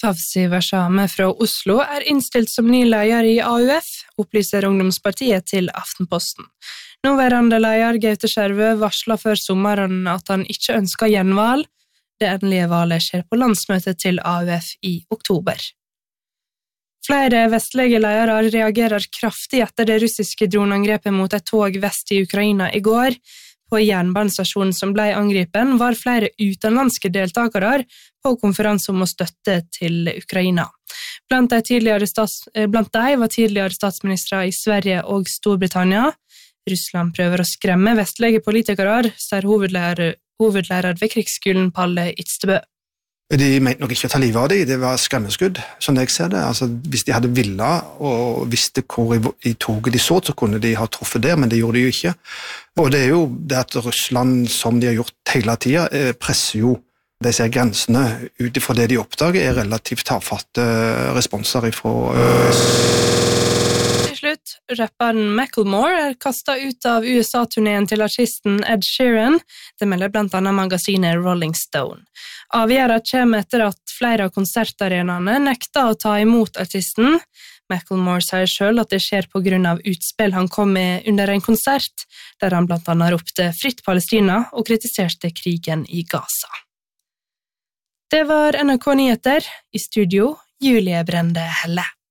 Fawzi Warsame fra Oslo innstilt som ny leder i AUF, opplyser Ungdomspartiet til Aftenposten. Nåværende leder Gaute Skjervø varslet før sommeren at han ikke ønsker gjenvalg. Det endelige valget skjer på landsmøtet til AUF i oktober. Flere vestlige ledere reagerer kraftig etter det russiske droneangrepet mot et tog vest i Ukraina i går. På jernbanestasjonen som ble angripen var flere utenlandske deltakere på konferanse om å støtte til Ukraina. Blant de var tidligere statsministre i Sverige og Storbritannia. Russland prøver å skremme vestlige politikere, sier hovedlærer ved krigsskolen Palle Itstebø. De mente nok ikke å ta livet av det var skremmeskudd, som jeg ser det. Altså, hvis de hadde villet og visste hvor i toget de så kunne de ha truffet der, men det gjorde de jo ikke. Og det jo det at Russland, som de har gjort hele tiden, presser jo disse grensene ut ifra det de oppdager, relativt tafatte responser ifra Slutt. Rapperen Macklemore kastet ut av USA-turneen til artisten Ed Sheeran. Det melder blant annet magasinet Rolling Stone. Avgjøret kommer etter at flere av konsertarenaene nekter å ta imot artisten. Macklemore sier selv at det skjer på grunn av utspill han kom med under en konsert, der han blant annet ropte fritt Palestina og kritiserte krigen i Gaza. Det var NRK Nyheter. I studio, Julie Brende Helle.